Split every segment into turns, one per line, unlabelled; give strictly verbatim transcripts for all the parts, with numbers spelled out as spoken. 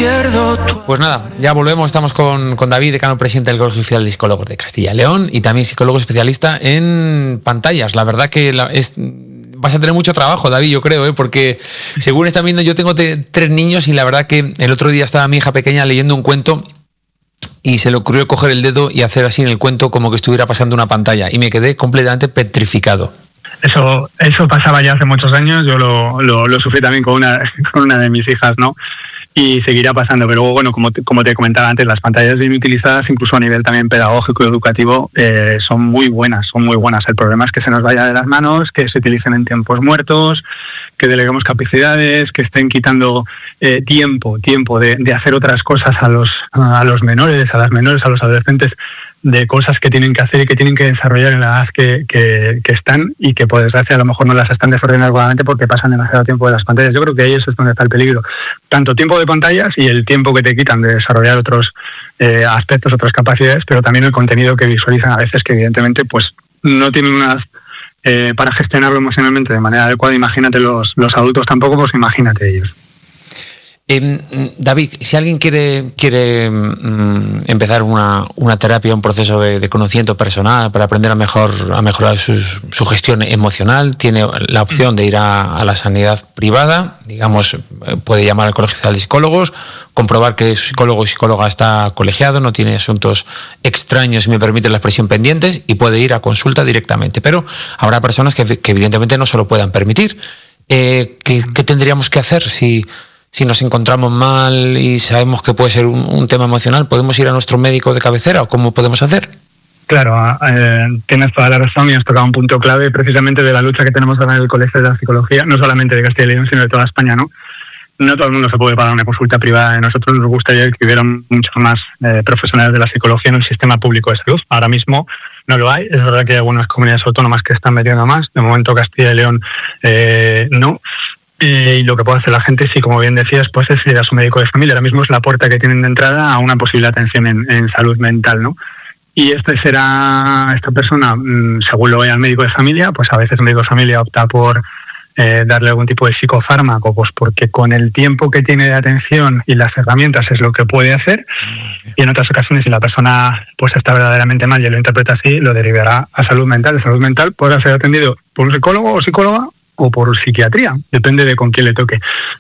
pierdo tu...
Pues nada, ya volvemos, estamos con, con David Decano, presidente del Colegio Oficial de Psicólogos de Castilla y León y también psicólogo especialista en pantallas. La verdad que la, es, vas a tener mucho trabajo, David, yo creo, ¿eh? Porque según están viendo, yo tengo te, tres niños y la verdad que el otro día estaba mi hija pequeña leyendo un cuento y se le ocurrió coger el dedo y hacer así en el cuento como que estuviera pasando una pantalla y me quedé completamente petrificado.
Eso eso pasaba ya hace muchos años, yo lo, lo, lo sufrí también con una, con una de mis hijas, ¿no? Y seguirá pasando, pero bueno, como te, como te comentaba antes, las pantallas bien utilizadas, incluso a nivel también pedagógico y educativo, eh, son muy buenas, son muy buenas. El problema es que se nos vaya de las manos, que se utilicen en tiempos muertos, que deleguemos capacidades, que estén quitando eh, tiempo, tiempo de, de hacer otras cosas a los, a los menores, a las menores, a los adolescentes, de cosas que tienen que hacer y que tienen que desarrollar en la edad que, que, que están y que por desgracia a lo mejor no las están desarrollando adecuadamente porque pasan demasiado tiempo de las pantallas. Yo creo que ahí eso es donde está el peligro. Tanto tiempo de pantallas y el tiempo que te quitan de desarrollar otros eh, aspectos, otras capacidades, pero también el contenido que visualizan a veces que evidentemente pues no tienen una... Eh, para gestionarlo emocionalmente de manera adecuada. Imagínate los, los adultos tampoco, pues imagínate ellos.
Eh, David, si alguien quiere, quiere mm, empezar una, una terapia, un proceso de, de conocimiento personal para aprender a, mejor, a mejorar su, su gestión emocional, tiene la opción de ir a, a la sanidad privada, digamos, puede llamar al Colegio Oficial de Psicólogos, comprobar que su psicólogo o psicóloga está colegiado, no tiene asuntos extraños, si me permite la expresión, pendientes, y puede ir a consulta directamente. Pero habrá personas que, que evidentemente no se lo puedan permitir. Eh, ¿qué, ¿Qué tendríamos que hacer si... Si nos encontramos mal y sabemos que puede ser un, un tema emocional, ¿podemos ir a nuestro médico de cabecera o cómo podemos hacer?
Claro, eh, tienes toda la razón y has tocado un punto clave precisamente de la lucha que tenemos ahora en el Colegio de la Psicología, no solamente de Castilla y León, sino de toda España, ¿no? No todo el mundo se puede pagar una consulta privada. A nosotros nos gustaría que hubiera muchos más eh, profesionales de la psicología en el sistema público de salud. Ahora mismo no lo hay. Es verdad que hay algunas comunidades autónomas que están metiendo más. De momento Castilla y León eh, no. Y lo que puede hacer la gente, sí, como bien decías, pues es ir a su médico de familia. Ahora mismo es la puerta que tienen de entrada a una posible atención en, en salud mental, ¿no? Y este será, esta persona, según lo vea el médico de familia, pues a veces el médico de familia opta por eh, darle algún tipo de psicofármaco, pues porque con el tiempo que tiene de atención y las herramientas es lo que puede hacer. Y en otras ocasiones, si la persona pues está verdaderamente mal y lo interpreta así, lo derivará a salud mental. De salud mental podrá ser atendido por un psicólogo o psicóloga o por psiquiatría, depende de con quién le toque.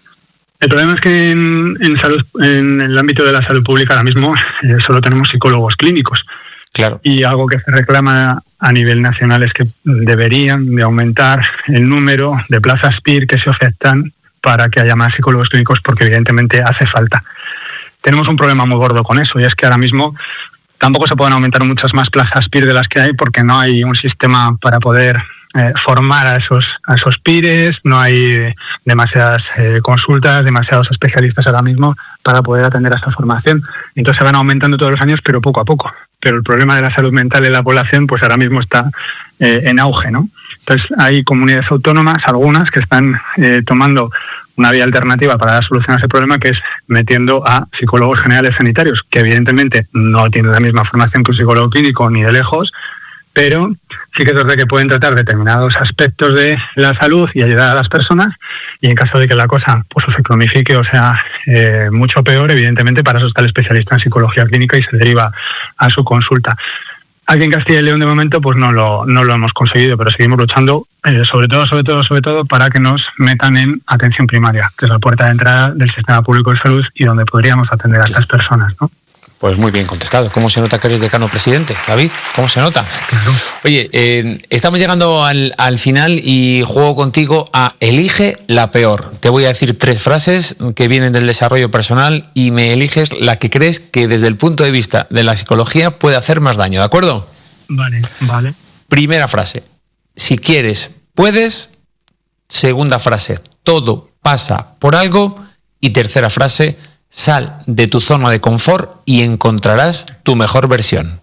El problema es que en, en, salud, en el ámbito de la salud pública ahora mismo eh, solo tenemos psicólogos clínicos.
Claro. Y
algo que se reclama a nivel nacional es que deberían de aumentar el número de plazas P I R que se ofertan para que haya más psicólogos clínicos, porque evidentemente hace falta. Tenemos un problema muy gordo con eso, y es que ahora mismo tampoco se pueden aumentar muchas más plazas P I R de las que hay, porque no hay un sistema para poder Eh, formar a esos, a esos P I Res, no hay demasiadas eh, consultas, demasiados especialistas ahora mismo para poder atender a esta formación. Entonces se van aumentando todos los años, pero poco a poco. Pero el problema de la salud mental en la población pues ahora mismo está eh, en auge, ¿no? Entonces hay comunidades autónomas, algunas, que están eh, tomando una vía alternativa para dar solución a ese problema, que es metiendo a psicólogos generales sanitarios, que evidentemente no tienen la misma formación que un psicólogo clínico ni de lejos, pero sí que es verdad que pueden tratar determinados aspectos de la salud y ayudar a las personas, y en caso de que la cosa pues, o se cronifique o sea eh, mucho peor, evidentemente para eso está el especialista en psicología clínica y se deriva a su consulta. Aquí en Castilla y León de momento pues no lo, no lo hemos conseguido, pero seguimos luchando eh, sobre todo, sobre todo, sobre todo para que nos metan en atención primaria, que es la puerta de entrada del sistema público de salud y donde podríamos atender a estas personas, ¿no?
Pues muy bien contestado. ¿Cómo se nota que eres decano presidente, David? ¿Cómo se nota?
Claro.
Oye, eh, estamos llegando al, al final y juego contigo a elige la peor. Te voy a decir tres frases que vienen del desarrollo personal y me eliges la que crees que desde el punto de vista de la psicología puede hacer más daño, ¿de acuerdo?
Vale, vale.
Primera frase. Si quieres, puedes. Segunda frase. Todo pasa por algo. Y tercera frase. Sal de tu zona de confort y encontrarás tu mejor versión.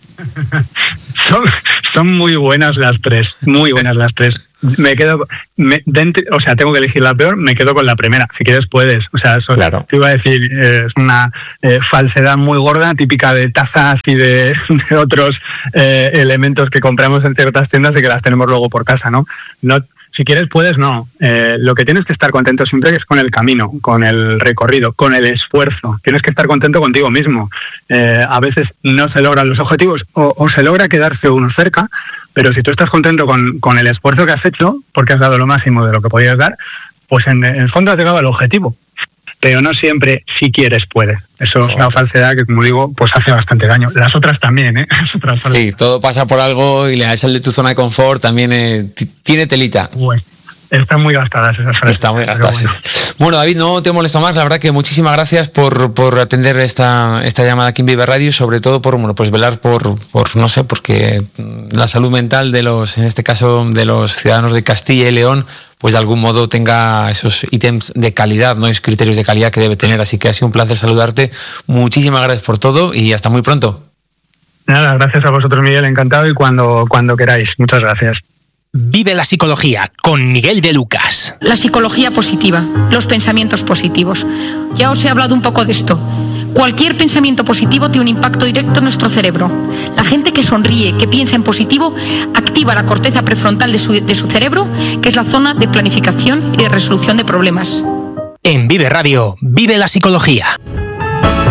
Son, son muy buenas las tres, muy buenas las tres. Me quedo, me, dentro, o sea, tengo que elegir la peor, me quedo con la primera. Si quieres, puedes. O sea, eso
claro.
Te iba a decir, eh, es una eh, falsedad muy gorda, típica de tazas y de, de otros eh, elementos que compramos en ciertas tiendas y que las tenemos luego por casa, ¿no? No Si quieres, puedes, no. Eh, lo que tienes que estar contento siempre es con el camino, con el recorrido, con el esfuerzo. Tienes que estar contento contigo mismo. Eh, a veces no se logran los objetivos o, o se logra quedarse uno cerca, pero si tú estás contento con, con el esfuerzo que has hecho, porque has dado lo máximo de lo que podías dar, pues en, en el fondo has llegado al objetivo. Pero no siempre, si quieres, puede. Eso es una falsedad que, como digo, pues hace bastante daño. Las otras también, ¿eh? Las otras
sí, todo pasa por algo y le das el de tu zona de confort también eh, t- tiene telita.
Bueno, están muy gastadas esas frases.
Están muy gastadas. Bueno. bueno, David, no te molesto más. La verdad que muchísimas gracias por, por atender esta, esta llamada aquí en Vive Radio y sobre todo por, bueno, pues velar por, por, no sé, porque la salud mental de los, en este caso, de los ciudadanos de Castilla y León, pues de algún modo tenga esos ítems de calidad, ¿no? Esos criterios de calidad que debe tener. Así que ha sido un placer saludarte. Muchísimas gracias por todo y hasta muy pronto.
Nada, gracias a vosotros, Miguel. Encantado y cuando, cuando queráis. Muchas gracias.
Vive la psicología con Miguel de Lucas.
La psicología positiva, los pensamientos positivos. Ya os he hablado un poco de esto. Cualquier pensamiento positivo tiene un impacto directo en nuestro cerebro. La gente que sonríe, que piensa en positivo, activa la corteza prefrontal de su, de su cerebro, que es la zona de planificación y de resolución de problemas.
En Vive Radio, vive la psicología.